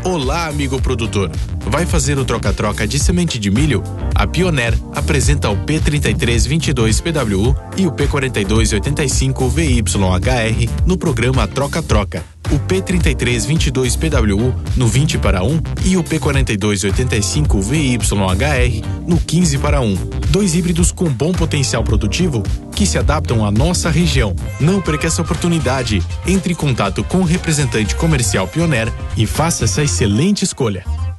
Olá, amigo produtor. Vai fazer o troca-troca de semente de milho? A Pioneer apresenta o P3322PWU e o P4285VYHR no programa Troca-Troca. O P3322PWU no 20:1 e o P4285VYHR no 15:1. Dois híbridos com bom potencial produtivo que se adaptam à nossa região. Não perca essa oportunidade. Entre em contato com o representante comercial Pioneer e faça essa excelente escolha.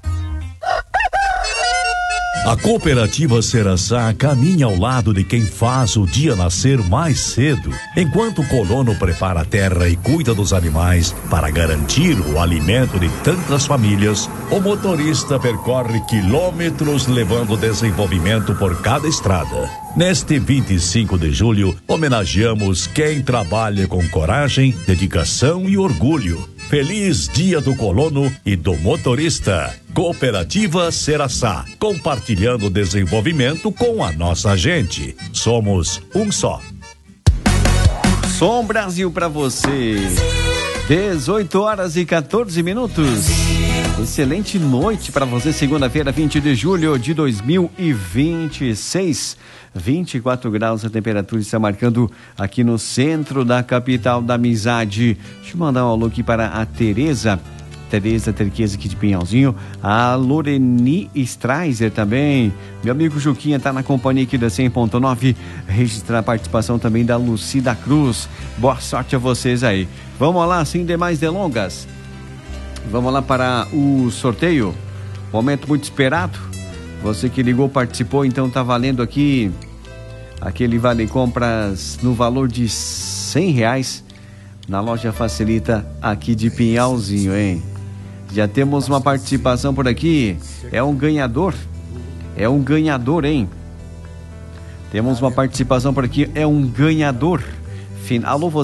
A cooperativa Seraçá caminha ao lado de quem faz o dia nascer mais cedo. Enquanto o colono prepara a terra e cuida dos animais para garantir o alimento de tantas famílias, o motorista percorre quilômetros levando desenvolvimento por cada estrada. Neste 25 de julho, homenageamos quem trabalha com coragem, dedicação e orgulho. Feliz Dia do Colono e do Motorista. Cooperativa Seraçá, compartilhando desenvolvimento com a nossa gente. Somos um só. Som Brasil pra você. 18h14. Excelente noite para você, segunda-feira, 20 de julho de 2026. 24 graus a temperatura está marcando aqui no centro da capital da amizade. Deixa eu mandar um alô aqui para a Tereza Terqueza aqui de Pinhalzinho, a Loreni Straiser também, meu amigo Juquinha tá na companhia aqui da 100.9, registrar a participação também da Lucida Cruz. Boa sorte a vocês aí. Vamos lá, sem demais delongas, vamos lá para o sorteio, momento muito esperado. Você que ligou, participou, então tá valendo aqui aquele vale compras no valor de R$100 na loja Facilita aqui de Pinhalzinho, hein? Já temos uma participação por aqui. É um ganhador, hein? Temos uma participação por aqui, é um ganhador. Alô,